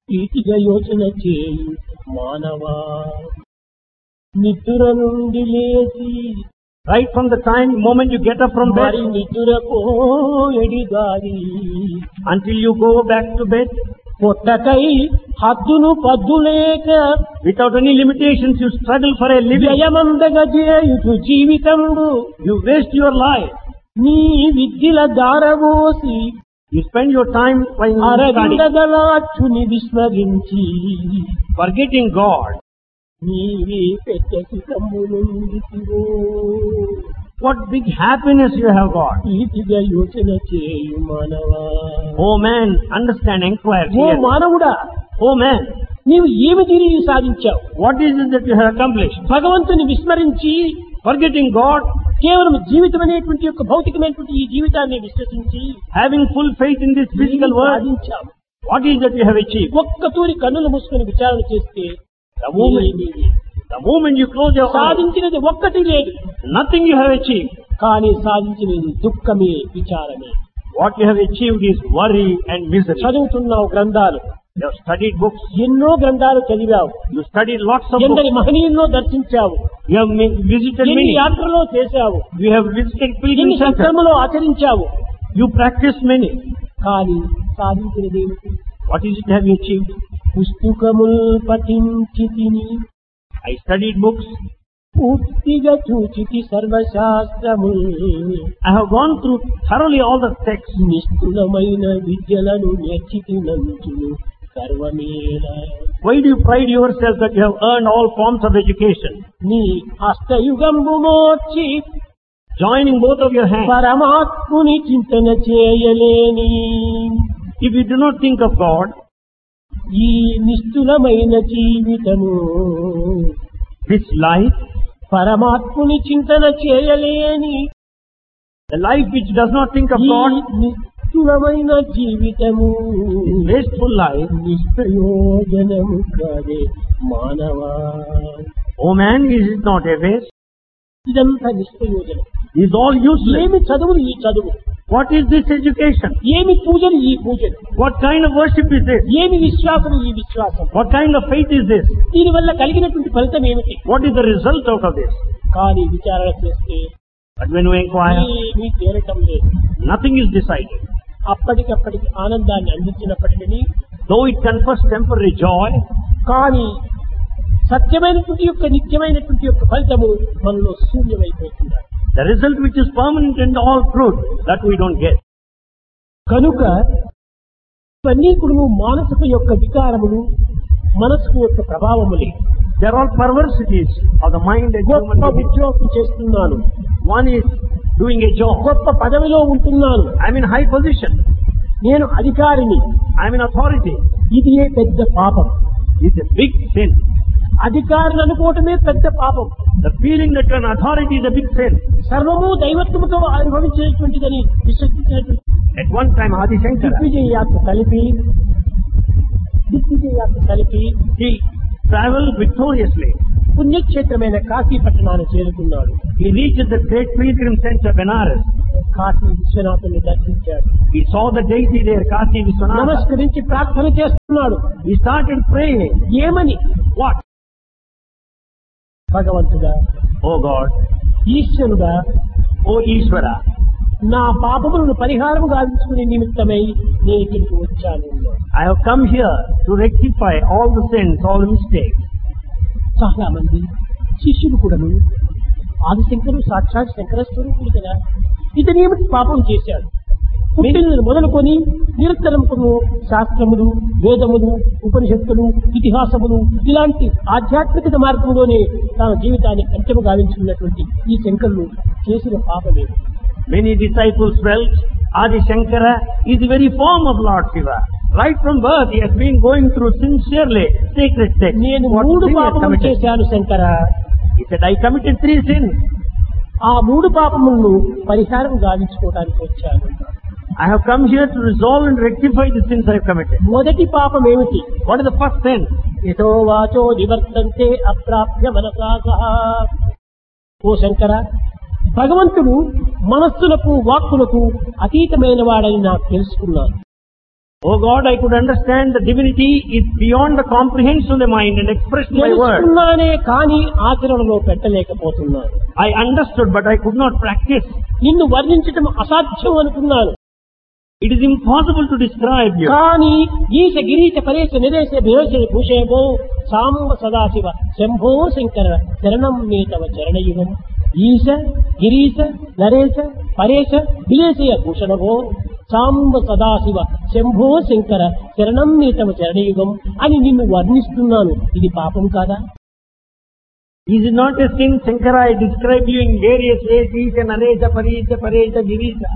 ఈటిగా యోచన చేయు మానవా నిద్ర నుండి లేచి Right from the moment you get up from bed మరి నిద్రకు ఎడిగాలి until you go back to bed, పొట్టకై హద్దును పద్దులేక without any limitations, you struggle for a living. జయమందగ చేయుచు జీవితంబు You waste your life. నీ విద్యల దారబోసి You spend your time by studying, అరవిందగలాచుని విస్మరించి forgetting God. నీవే పెద్ద సుఖము నుండితివో What big happiness you have got. ఈటిగా యోచన చేయు మానవా Oh man, understand, inquire. ఓ Clearly. మానవుడా Oh man, నీవు ఏమి తిరిగి సాధించావు what is it that you have accomplished? భగవంతుని విస్మరించి Forgetting God, కేవలం జీవితం అనేటువంటి యొక్క భౌతికమైనటువంటి ఈ జీవితాన్ని విశ్వసించి having full faith in this physical world. సాధించావు. What is that you have achieved? ఒక్క తూరి కన్నులు మూసుకొని విచారణ చేస్తే The moment you close your eyes, సాధించినది ఒక్కటి లేదు, nothing you have achieved. కానీ సాధించినది దుఃఖమే విచారమే. What you have achieved is worry and misery. చదువుతున్నావు గ్రంథాలు, You have studied books. ఎన్నో గ్రంథాలు చదివావు, You studied lots of ఎందరి books. మహనీయుల్లో దర్శించావు, You have visited ఎన్ని many. యాత్రలో చేశావు, You have visited ఎన్ని pilgrim centers. సత్కర్మలో ఆచరించావు, You practiced many. కానీ సాధించినది ఏమిటి? What is it have you achieved? పుస్తకముల్ పఠించి తిని I studied books. పూర్తిగా చూచితి సర్వశాస్త్రము I have gone through thoroughly all the texts. నిష్ఠులమైన విద్యలను నేర్చితినంచును సర్వమేళ. Why do you pride yourself that you have earned all forms of education? నీ హస్తయుగంబు మోర్చి Joining both of your hands. పరమాత్ముని చింతన చేయలేని If you do not think of God, ఈ నిష్ఠులమైన జీవితము this life, పరమాత్ముని చింతన చేయలేని the life which does not think of ఈ God, నిష్ఠులమైన జీవితము this wasteful life, నిష్ప్రయోజనము కాదే మానవా. oh man, is it not a waste? ఇదంతా నిష్ప్రయోజనం. Is all useless. ఏమి చదువులు ఈ చదువు, What is this education? ఏమి పూజలు ఈ పూజలు, What kind of worship is this? ఏమి విశ్వాసం ఈ విశ్వాసం, What kind of faith is this? దీనివల్ల కలిగినటువంటి ఫలితం ఏమిటి? What is the result out of this? కానీ విచారణ చేస్తే But when you inquire, ఏమీ తేరటం లేదు. nothing is decided. అప్పటికప్పటికి ఆనందాన్ని అందించినప్పటికీ Though it confers temporary joy, కానీ సత్యమైనటువంటి యొక్క నిత్యమైనటువంటి యొక్క ఫలితము మనలో శూన్యమైపోతుంది. the result which is permanent and all truth, that we don't get. కనుక ఇవన్నీ కూడా మానసిక యొక్క వికారములు, మనసుకు యొక్క ప్రభావములే. They are all perversities of the mind and human గొప్ప being. ఉద్యోగం చేస్తున్నాను, One is doing a job. గొప్ప పదవిలో ఉంటున్నాను, I'm in high position. నేను అధికారిని, I'm in authority. ఇది ఏ పెద్ద పాపం. It's a big sin. అధికారులు అనుకోవటమే పెద్ద పాపం. The feeling that you're an authority is a big sin. సర్వము దైవత్వముతో అనుభవించేటువంటిదని విశ్వసించినటువంటి At one time, Adi Shankara, దిగ్విజయ యాత్ర కలిపి he traveled victoriously. పుణ్యక్షేత్రమైన కాశీ పట్టణాన్ని చేరుకున్నాడు. He reached the great pilgrim center Benares. Kashi విశ్వనాథుని దర్శించాడు. He saw the deity there, Kasi Vishwanatha. నమస్కరించి ప్రార్థన చేస్తున్నాడు. He started praying. ఏమని? What? భగవంతుడా, Oh God, ఈశ్వరుడా, oh Ishvara, నా పాపములను పరిహారము గావించుకునే నిమిత్తమై నేను ఇక్కడికి వచ్చాను. I have come here to rectify all the sins, all the mistakes. చాలా మంది శిష్యులు కూడాను ఆదిశంకరుడు సాక్షాత్ శంకర స్వరూపుడు కదా, ఇతనేమిటి పాపం చేశాడు? పుట్టినది మొదలుకొని నిరంతరం కొన్ని శాస్త్రములు, వేదములు, ఉపనిషత్తులు, ఇతిహాసములు ఇలాంటి ఆధ్యాత్మికత మార్గంలోనే తన జీవితాన్ని అంత్యము గావించుకున్నటువంటి ఈ శంకరులు చేసిన పాపమే. Many disciples felt Adi Shankara is the very form of Lord Shiva. Right from birth, he has been going through sincerely sacred texts. నేను What 3 sin he has పాపములు committed? చేశాను Shankara. He said, I committed 3 sins. ఆ 3 పాపములను పరిహారం గావించుకోవడానికి వచ్చాను. I have come here to resolve and rectify the sins I have committed. మొదటి పాపం ఏమిటి? What is the first sin? యతో వాచో నివర్తంతే అప్రాప్య మనసా సహా. ఓ శంకర, భగవంతుడు మనస్సులకు వాక్కులకు అతీతమైన వాడని నాకు తెలుసుకున్నాను. Oh God, I could understand the divinity is beyond the comprehension of the mind and expression by words. తెలుసుకున్నానే కానీ ఆచరణలో పెట్టలేకపోతున్నాను. I understood, but I could not practice. నిన్ను వర్ణించటం అసాధ్యం అనుకున్నాను. It is impossible to describe you. కానీ ఈశ గిరీశ పరేశ నిరేశ విరోశ భూషేభో సాంబ సదాశివ శంభో శంకర శరణం మే తవ చరణయుగం. ఈశ గిరీశ నరేశ పరేశ విలేశయ భూషణభో సాంబ సదాశివ శంభో శంకర శరణం మే తవ చరణయుగం అని నిన్ను వర్ణిస్తున్నాను. ఇది పాపం కాదా? Is it not a sin, Shankara? I describe you in various ways, Isha, Naresha, Parisha, Paresha, Girisha.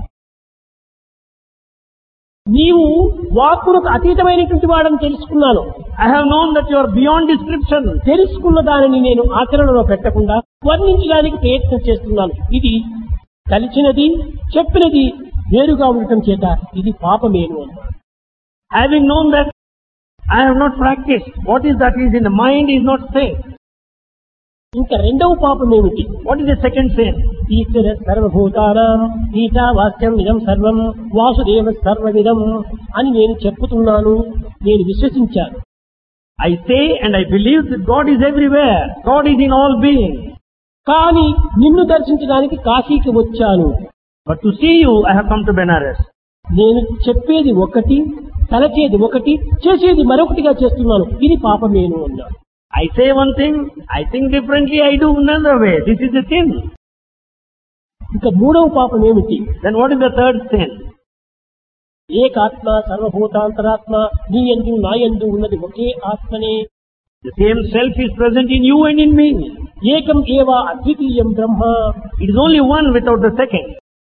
నీవు వాక్కులకు అతీతమైనటువంటి వాడని తెలుసుకున్నాను. I have known that you are beyond description. తెలుసుకున్న దానిని నేను ఆచరణలో పెట్టకుండా వర్ణించడానికి ప్రయత్నం చేస్తున్నాను. ఇది కలిసినది చెప్పినది వేరుగా ఉండటం చేత ఇది పాపమేను అన్నాడు. Having known that I have not practiced, what is that is in the mind is not safe. ఇంకా రెండవ పాపం ఏమిటి? What is the second sin? ఈశ్వర సర్వభూతానాం ఈశావాస్యం ఇదం సర్వం వాసుదేవ సర్వవిదం అని నేను చెప్పుతున్నాను, నేను విశ్వసించాను. I say and I believe that God is everywhere. God is in all beings. కానీ నిన్ను దర్శించడానికి కాశీకి వచ్చాను. But to see you, I have come to Benares. నేను చెప్పేది ఒకటి, తలచేది ఒకటి, చేసేది మరొకటిగా చేస్తున్నాను. ఇది పాపమేను అన్నాడు. I say one thing, I think differently, I do another way. This is the sin. ఇంకా మూడవ పాపం ఏమిటి? Then what is the third sin? ఏకాత్మ సర్వభూతాంతరాత్మ నీ యందు నా యందు ఉన్నది ఒకే ఆత్మనే. The same self is present in you and in me. ఏకం ఏవ అద్వితీయం బ్రహ్మ. It is only one without the second.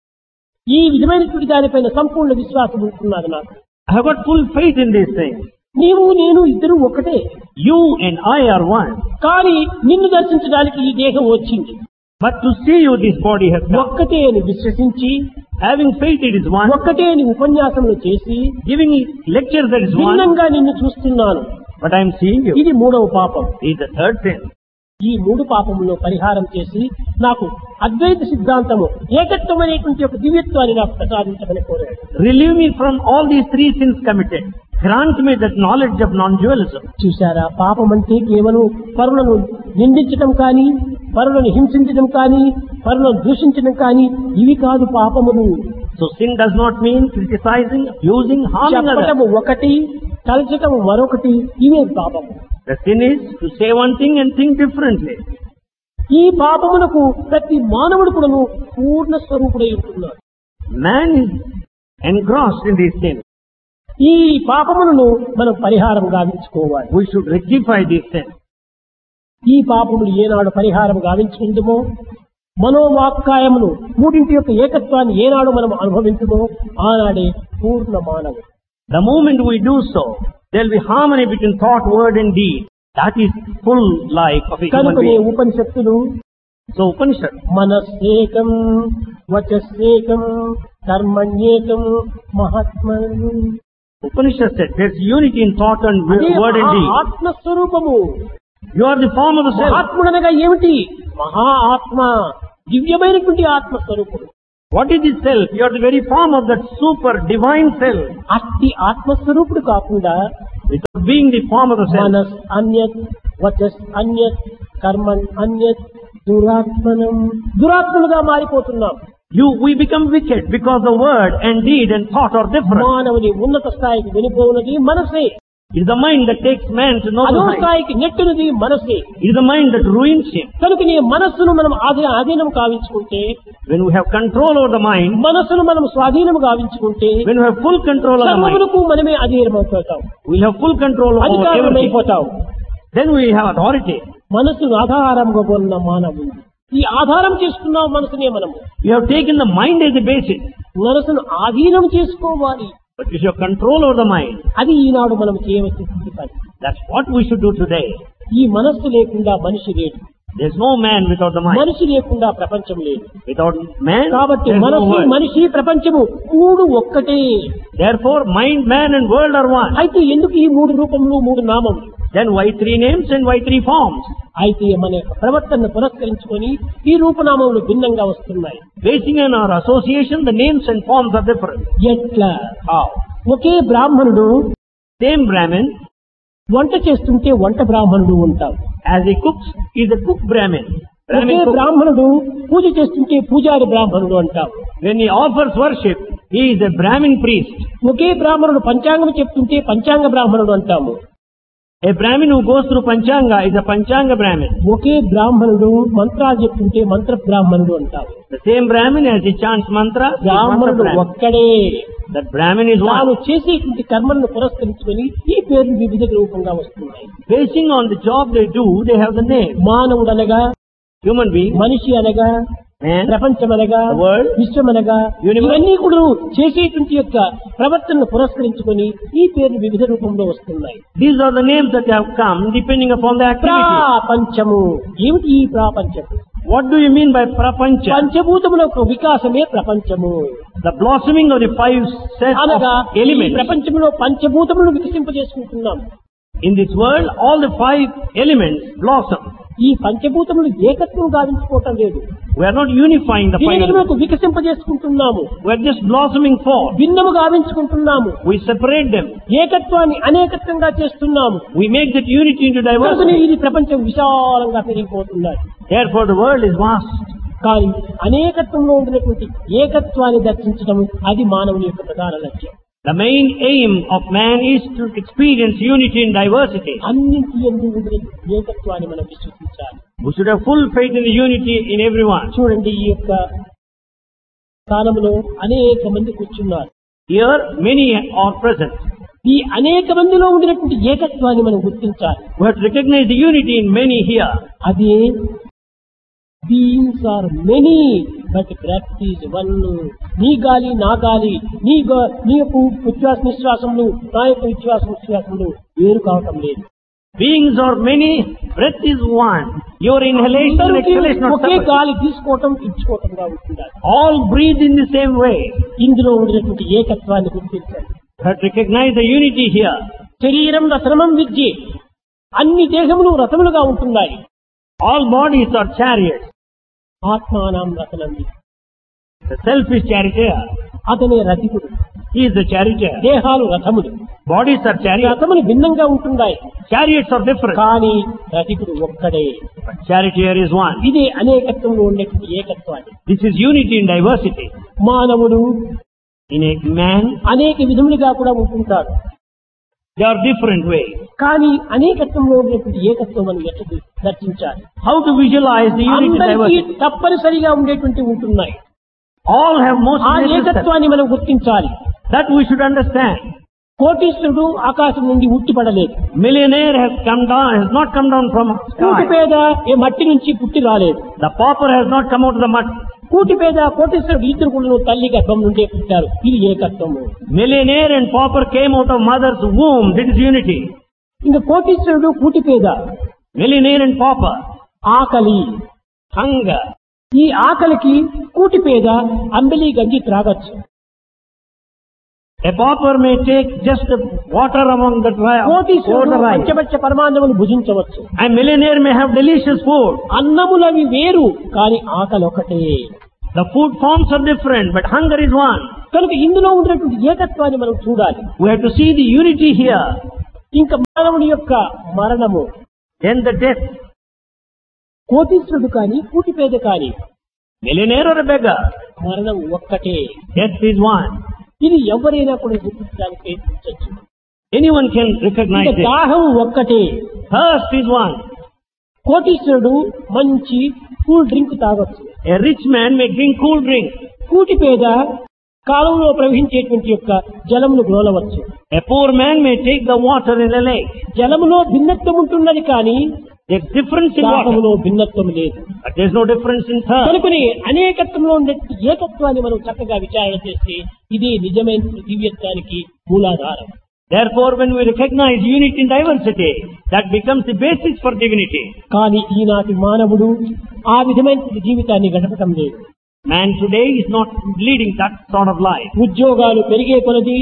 ఈ విధమైనటువంటి దానిపైన సంపూర్ణ విశ్వాసం ఉంటున్నది నాకు. I have got full faith in these things. నీవు నేను ఇద్దరు ఒకటే. You and I are one. కానీ నిన్ను దర్శించడానికి ఈ దేహం వచ్చింది. But to see you, this body has come. ఒక్కటే అని విశ్వసించి, Having faith, it is one. ఒక్కటే అని ఉపన్యాసములు చేసి, Giving lectures, that is one. భిన్నంగా నిన్ను చూస్తున్నాను. But I am seeing you. ఇది మూడవ పాపం. It is the third sin. ఈ మూడు పాపములో పరిహారం చేసి నాకు అద్వైత సిద్ధాంతము ఏకత్వమైనటువంటి ఒక దివ్యత్వాన్ని నాకు ప్రసాదించమని కోరాడు. Relieve me from all these three sins committed. Grant me that knowledge of non-dualism. చూశారా, పాపం అంటే కేవలం పరులను నిందించడం కానీ, పరులను హింసించడం కానీ, పరులను దూషించడం కానీ ఇవి కాదు పాపములు. So sin does not mean criticizing, abusing, harming others. చెప్పటము ఒకటి, తలచటము మరొకటి, ఇవే పాపము. The sin is to say one thing and think differently. ఈ పాపములకు ప్రతి మానవుడు కూడాను పూర్ణ స్వరూపుడై ఉంటున్నాడు. Man is engrossed in these sins. ఈ పాపములను మనం పరిహారం గావించుకోవాలి. We should rectify these sins. ఈ పాపములు ఏనాడు పరిహారం గావించుకుందుమో, మనోవాక్కాయములు మూడింటి యొక్క ఏకత్వాన్ని ఏనాడు మనం అనుభవించుమో ఆనాడే పూర్ణ మానవుడు. The moment we do so, there will be harmony between thought, word and deed. That is full life of a human కనుకనే being. ఉపనిషత్తులు So Upanishad, మనస్సేకం వచస్సేకం కర్మణ్యేకం మహాత్మను. Upanishad said there's unity in thought and అదే word and deed. ఆత్మస్వరూపము. You are the form of the self. మహాత్ముడనగా ఏమిటి? మహా ఆత్మ, దివ్యమైనటువంటి ఆత్మస్వరూపుడు. What is this self? You are the very form of that super divine self. అట్టి ఆత్మస్వరూపుడు కాకుండా Without being the form of the self. మనస్ అన్యత్, వచస్ అన్యత్, Karman అన్యత్, దురాత్మనం, దురాత్మలుగా మారిపోతున్నాం. We become wicked because the word and deed and thought are different. మానవుని ఉన్నత స్థాయికి వెళ్ళిపోవున్నది మనసే. It is the mind that takes man to know అదో the mind. స్థాయికి నెట్టునది మనసే. It is the mind that ruins him. కనుక నీ మనస్సును మనం ఆధీనం కావించుకుంటే, When we have control over the mind, మనస్సును మనం స్వాధీనం గావించుకుంటే when we have full control over the mind, సర్వములకు మనమే అధీనమైపోతాం, we have full control over everything. అధికారమైపోతాం. Then we have authority. మనస్సును ఆధారంగా కొన్న మానవుడు. ఈ ఆధారం చేసుకున్నాం మనసునే మనము. You have taken the mind as a basis, మనసును ఆధీనం చేసుకోవాలి. but you should have control over the mind. అది ఈనాడు మనం చేయవలసిన పని. That's what we should do today. ఈ మనస్సు లేకుండా మనిషి లేడు. There's no man without the mind. మనిషి లేకుండా ప్రపంచం లేదు. Without man, కాబట్టి there's no మనస్సు, world. మనిషి, ప్రపంచము మూడు ఒక్కటే. Therefore, mind, man and world are one. అయితే ఎందుకు ఈ మూడు రూపములు, మూడు నామములు? Then why three names and why three forms? అయితే మన యొక్క ప్రవర్తనను పురస్కరించుకొని ఈ రూపనామములు భిన్నంగా వస్తున్నాయి. Basing on our association, the names and forms are different. ఎట్లా? How? ఒకే బ్రాహ్మణుడు Same Brahmin, వంట చేస్తుంటే వంట బ్రాహ్మణుడు ఉంటాడు. as he cooks, is a cook Brahmin. Okay Brahmin cook. బ్రాహ్మణుడు పూజ చేస్తుంటే పూజారి బ్రాహ్మణుడు అంటాం. When he offers worship, he is a Brahmin priest. ఒకే బ్రాహ్మణుడు పంచాంగం చెప్తుంటే పంచాంగ బ్రాహ్మణుడు అంటాము. A Brahmin who goes through Panchanga is a Panchanga Brahmin. ఒకే బ్రాహ్మణుడు మంత్రాలు చెప్తుంటే మంత్ర బ్రాహ్మణుడు అంటాము. The same Brahmin, as he chants mantra, is mantra బ్రాహ్మణుడు Brahmin. ఒక్కడే. That Brahmin is తాను one. చేసేటువంటి కర్మలను పురస్కరించుకొని ఈ పేర్లు వివిధ రూపంగా వస్తున్నాయి. Basing on the job they do, they have the name. మానవుడు అనగా, Human being, మనిషి అనగా, man, ప్రపంచం అనగా, the world, విశ్వం అనగా, universe. ఇవన్నీ కూడా చేసేటువంటి యొక్క ప్రవర్తనను పురస్కరించుకొని ఈ పేర్లు వివిధ రూపంలో వస్తున్నాయి. these are the names that have come depending upon the activity. ప్రాపంచము. ఏమిటి ఈ ప్రాపంచము? What do you mean by prapancha? పంచభూతముల యొక్క వికాసమే ప్రపంచము The blossoming of the five sets అనగా of ఈ elements. ప్రపంచంలో పంచభూతములను వికసింపజేసుకుంటున్నాం. In this world, all the five elements blossom. ఈ పంచభూతములు ఏకత్వం గావించుకోవటం లేదు. We are not unifying the five elements. దీనిలో వికసింపజేసుకుంటున్నాము. We are just blossoming forth. భిన్నము గావించుకుంటున్నాము. We separate them. ఏకత్వాన్ని అనేకత్వంగా చేస్తున్నాము. We make that unity into కనుకనే diversity. ఇది ప్రపంచం విశాలంగా పెరిగిపోతున్నది. Therefore, the world is vast. కానీ అనేకత్వంలో ఉండినటువంటి ఏకత్వాన్ని దర్శించడం అది మానవుని యొక్క ప్రధాన లక్ష్యం. The main aim of man is to experience unity in diversity. అన్నింటి యందు ఉండే ఏకత్వాన్ని మనం విశ్వసించాలి. We should have full faith in the unity in everyone. చూడండి, ఈ యొక్క స్థానంలో అనేక మంది కూర్చున్నారు. Here, many are present. ఈ అనేక మందిలో ఉండినటువంటి ఏకత్వాన్ని మనం గుర్తించాలి. We have to recognize the unity in many here. అది beings are many but breath is one. నీ గాలి నా గాలి, నీ యొక్క ఉచ్ఛ్వాస నిశ్వాసములు నా యొక్క ఉచ్ఛ్వాస నిశ్వాసములు వేరు కావటం లేదు. Beings are many, breath is one. Your inhalation and exhalation are okay separate. గాలి తీసుకోవటం ఇచ్చుకోవటంగా ఉంటుండాలి. All breathe in the same way. ఇందులో ఉండినటువంటి ఏకత్వాన్ని గుర్తించండి. You have to recognize the unity here. శరీరం రసనమం విద్యే. అన్ని దేహములు రథములుగా ఉంటున్నాయి. All bodies are chariots. ఆత్మానం రథనం విద్య. The self is charioteer. అతనే రథికుడు. He is the charioteer. దేహాలు రథములు. Bodies are chariots. రథములు భిన్నంగా ఉంటున్నాయి. Chariots are different. కానీ రథికుడు ఒక్కడే. But charioteer is one. ఇదే అనేకత్వంలో ఉండేటువంటి ఏకత్వాన్ని. This is unity in diversity. మానవుడు In a man, అనేక విధములుగా కూడా ఉంటుంటాడు. there are different ways. కానీ అనేకత్వంలో ఉండేటువంటి ఏకత్వం మనం ఎట్లా దర్శించాలి? How to visualize the unity in అందరికీ diversity? తప్పనిసరిగా ఉండేటువంటి ఉంటున్నాయి. All have most ఆ necessary. ఏకత్వాన్ని మనం గుర్తించాలి. That we should understand. కోటీశ్వరుడు ఆకాశం నుండి ఉట్టిపడలేదు. Millionaire has not come down from Kooti sky. పేద ఏ మట్టి నుంచి పుట్టి రాలేదు. The pauper has not come out of the mud. కూటి పేద కోటీశ్వరుడు ఇద్దరు కూడా తల్లి గర్భం నుండే పుట్టారు. ఇది ఏకత్వము. Millionaire and pauper came out of mother's womb. That is unity. ఇంకా కోటీశ్వరుడు కూటి పేద Millionaire and pauper. ఆకలి. Hunger. ఈ ఆకలికి కూటి పేద అంబలి గంజి త్రాగొచ్చు. A pauper may take just the water among the dry కోటీశ్వరుడు water rice. పంచపచ్చ పరమాన్నములు భుజించవచ్చు. A millionaire may have delicious food. అన్నములవి వేరు కానీ ఆకలి ఒకటే. The food forms are different, but hunger is one. కనుక ఇందులో ఉన్నటువంటి ఏకత్వాన్ని మనం చూడాలి. We have to see the unity here. ఇంకా మానవుని యొక్క మరణము, Then the death. కోటీశ్వరుడు కానీ కూటి పేద కానీ Millionaire or a beggar, మరణం ఒక్కటే. death is one. ఇది ఎవరైనా కూడా గుర్తించడానికి ప్రయత్నించవచ్చు. Anyone can recognize ఇంకా it. దాహం ఒక్కటే. Thirst is one. కోటీశ్వరుడు మంచి కూల్ డ్రింక్ తాగొచ్చు. A rich man may drink cool drink. కూటి పేద కాలంలో ప్రవహించేటువంటి యొక్క జలమును గ్రోలవచ్చు. A poor man may take the water in a lake. జలములో భిన్నత్వం ఉంటున్నది కానీ There's difference in water, దాహములో భిన్నత్వం లేదు. but there's no difference in thirst. కనుకని అనేకత్వంలో ఉండే ఏకత్వాన్ని మనం చక్కగా విచారణ చేస్తే ఇది నిజమైన దివ్యత్వానికి మూలాధారం. Therefore, when we recognize unity in diversity, that becomes the basis for divinity. కానీ ఈనాటి మానవుడు ఆ విధమైన జీవితాన్ని గడపటం లేదు. Man today is not leading that sort of life. ఉద్యోగాలు పెరిగే కొలది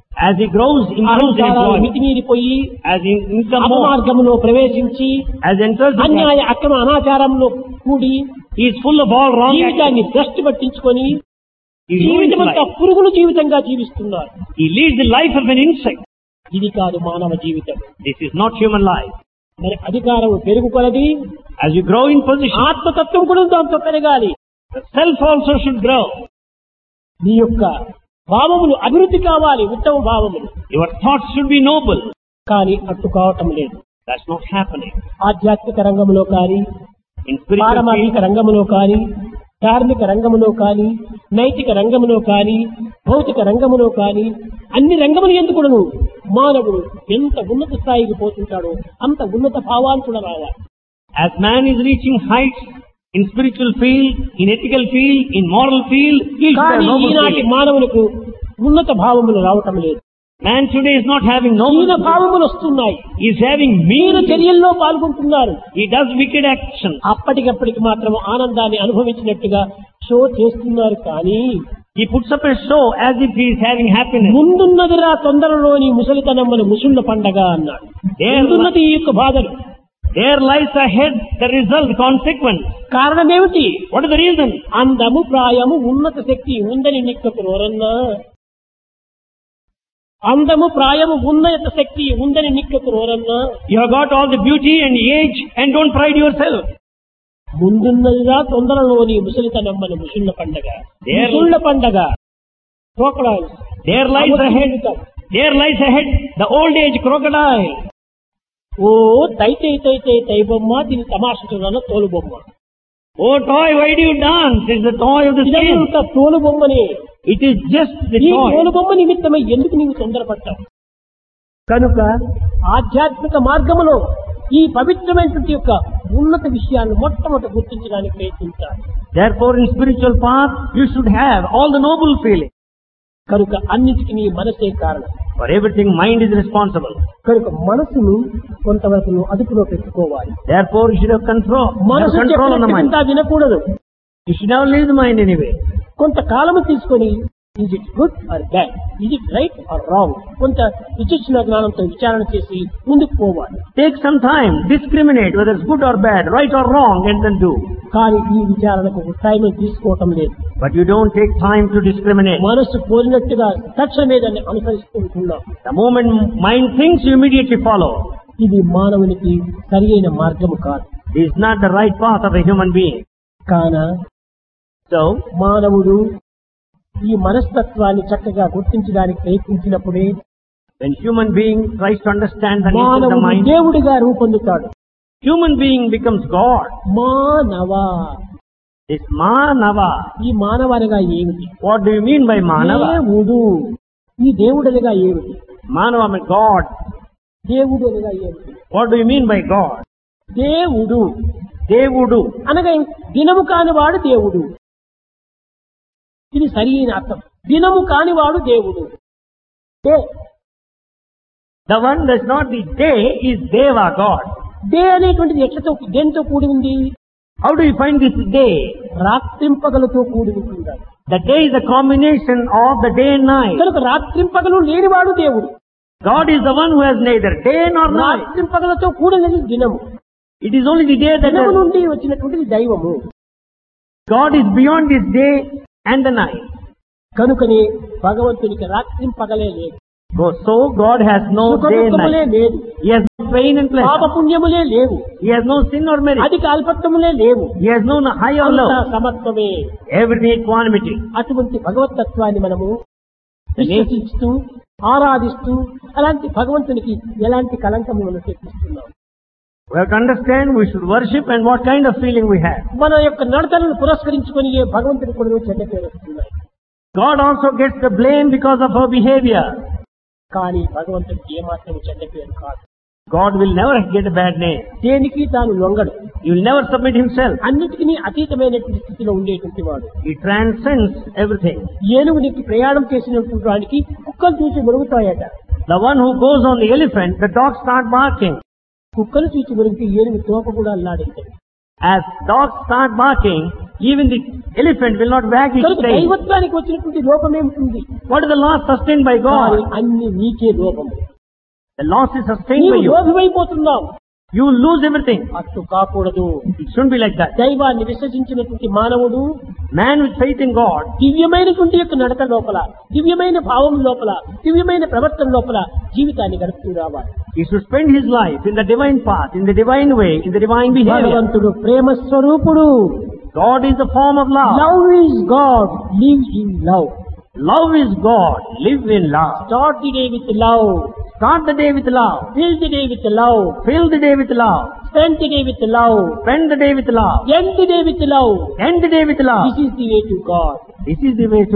As he grows, improves in employment. మితిమీరిపోయి As he income more, అపమార్గంలో ప్రవేశించి as enters the అన్యాయ అక్రమ అనాచారంలో కూడి he is full of all wrong జీవితాన్ని actions. భ్రష్టు పట్టించుకొని He ruins జీవితమంతా life. పురుగుల జీవితంగా జీవిస్తున్నారు. He leads the life of an insect. ఇది కాదు మానవ జీవితం. This is not human life. మరి అధికారం పెరుగుకొలది, As you grow in position, ఆత్మతత్వం కూడా దాంతో పెరగాలి. the self also should grow. నీ యొక్క భావములు అభివృద్ధి కావాలి, ఉత్తమ భావములు. Your thoughts should be noble. కానీ అట్టు కావటం లేదు. That's not happening. ఆధ్యాత్మిక రంగంలో కానీ, In spiritual పారమార్థిక field, రంగంలో కానీ, ధార్మిక రంగంలో కానీ, నైతిక రంగంలో కానీ, భౌతిక రంగంలో కానీ, అన్ని రంగములు ఎందుకును మానవుడు ఎంత ఉన్నత స్థాయికి పోతుంటాడో అంత ఉన్నత భావాంతుడు రావాలి. as man is reaching heights in spiritual field, in ethical field, in moral field, he should have కానీ noble ఈనాటి feeling. మానవులకు ఉన్నత భావములు రావటం లేదు. Man today is not having హీన noble feeling. భావములు వస్తున్నాయి. He is having Meena mean. చర్యల్లో పాల్గొంటున్నారు. He does wicked actions. అప్పటికప్పటికి మాత్రం ఆనందాన్ని అనుభవించినట్టుగా షో చేస్తున్నారు. కానీ He puts up a show as if he is having happiness. ముందున్నదిరా తొందరలోని ముసలితనమ్మని ముసుళ్ళ పండగ అన్నాడు. ముందున్నది ఈ యొక్క బాధలు. There lies ahead the result, the consequence. కారణమేమిటి? What is the reason? అందము ప్రాయము ఉన్నత శక్తి ఉందని నిక్కకు రోరన్నా, అందము ప్రాయము ఉన్నత శక్తి ఉందని నిక్కకు రోరన్నా, You have got all the beauty and age and don't pride yourself. ముందున్నదిరా తొందరలోని ముసలితనమ్మని ముసుళ్ళ పండగ. There- ముసుళ్ళ పండగ crocodiles. There lies ahead the old age crocodile. ఓ తైతే తైతే తై బొమ్మ, దీని తమాష చూడాల తోలు బొమ్మ. Oh toy, why do you dance? It's the toy of the skin. ఇదంతా తోలు బొమ్మని. It is just the ఈ toy. తోలు బొమ్మ నిమిత్తమై ఎందుకు నీవు తొందరపడ్డావు? కనుక ఆధ్యాత్మిక మార్గములో ఈ పవిత్రమైనటువంటి యొక్క ఉన్నత విషయాలను మొట్టమొదట గుర్తించడానికి ప్రయత్నించాలి. Therefore in spiritual path you should have all the noble feeling. కనుక అన్నిటికీ నీ మనసే కారణం. For everything mind is responsible. కనుక మనసును కొంతవరకు నువ్వు అదుపులో పెట్టుకోవాలి. Therefore you should have control on మనసు the mind. చెప్పినట్టు వినకూడదు. You should never leave the mind anyway. కొంతకాలము తీసుకొని is it good or bad, is it right are wrong, కొంత విచక్షణ జ్ఞానంతో విచారణ చేసి ముందుకు పోవాలి. Take some time, discriminate whether it's good or bad, right or wrong, and then do. కానీ ఈ విచారణకు టైం తీసుకోవటం లేదు. But you don't take time to discriminate. మనసు కోరినట్టుగా తక్షణమే దాన్ని అనుసరిస్తుంటున్నాం. The moment mind thinks, you immediately follow. ఇది మానవునికి సరి అయిన మార్గము కాదు. It is not the right path of a human being. కాన So, మానవుడు ఈ మనస్తత్వాన్ని చక్కగా గుర్తించడానికి ప్రయత్నించినప్పుడే when human being tries to understand the nature of the మానవుడు mind, దేవుడిగా రూపొందుతాడు. human being becomes God. మానవ, This Manava. ఈ మానవ అనగా ఏమిటి? What do you mean by Manava? దేవుడు. ఈ దేవుడు అనగా ఏమిటి? Manava means God. దేవుడు అనగా ఏమిటి? What do you mean by God? దేవుడు Devudu. అనగా దినము కానివాడు దేవుడు. ఇది సరి అయిన అర్థం. దినము కానివాడు దేవుడు. The one that's not the day is Deva, God. Day అనేటువంటిది ఎట్లతో దేనితో కూడి ఉంది? How do you find this day? రాత్రింపగలతో కూడి ఉంటుంది. The day is a combination of the day and night. కనుక రాత్రింపగలు లేనివాడు దేవుడు. God is the one who has neither day nor night. రాత్రింపగలతో కూడినది దినము. It is only the day that దినము నుండి వచ్చినటువంటిది దైవము. God is beyond this day and the night. కనుకనే భగవంతునికి రాత్రింపగలే లేదు. So God has no day and సుఖదుఖములే night. లేదు. He has no pain and pleasure. పాపపుణ్యములే లేవు. He has no sin or merit. అధిక అల్పత్వములే లేవు. He has no high or అంతా low. సమత్వమే. Everything equanimity. అటువంటి భగవతత్వాన్ని మనము విశ్వసిస్తూ ఆరాధిస్తూ అలాంటి భగవంతునికి ఎలాంటి కలంకము మనం తెప్పిస్తున్నాం. We have to understand we should worship and what kind of feeling we have. మన యొక్క నడతలను పురస్కరించుకొని ఏ భగవంతుని కూడా చెడ్డ పేరు వస్తున్నాయి. God also gets the blame because of our behavior. కానీ భగవంతునికి ఏమాత్రం చెడ్డ పేరు కాదు. God will never get a bad name. దేనికి తాను లొంగడు. He will never submit himself. అన్నిటికీ అతీతమైనటువంటి స్థితిలో ఉండేటువంటి వాడు. He transcends everything. ఏనుగునికి ప్రయాణం చేసినటువంటి వాడికి కుక్కలు చూసి మురుగుతాయట. The one who goes on the elephant, the dogs start barking. కుక్కలు చూసి మురిగితే ఏనుగు తోక కూడా అల్లాడింది. As dogs start barking, Even the elephant will not wag its కనుక tail. దైవత్వానికి వచ్చినటువంటి లోపం ఏమిటి? What is the loss sustained by కానీ God? అన్ని నీకే లోపం. The loss is sustained by నీవు you. లోభివైపోతున్నావు. You will lose everything. అట్టు కాకూడదు. It shouldn't be like that. దైవాన్ని విశ్వసించినటువంటి మానవుడు Man with faith in God, దివ్యమైనటువంటి యొక్క నడత లోపల, దివ్యమైన భావం లోపల, దివ్యమైన ప్రవర్తన లోపల జీవితాన్ని గడుపుతూ రావాలి. he should spend his life in the divine path, in the divine way, in the divine behavior. భగవంతుడు ప్రేమ స్వరూపుడు. God is the form of love. Love is God, live in love. Love is God. Live in love. Start the day with love. Start the day with love. Fill the day with love. Fill the day with love. Spend the day with love. Spend the day with love. End the day with love. End the day with love. This is the way to God. This is the way to